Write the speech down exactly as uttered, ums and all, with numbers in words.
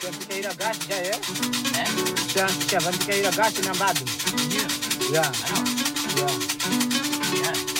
Fica aí a gasto, já é? É? Já, já, vamos ficar aí a gasto na bado. Yeah. Já. I know. Já. Yeah.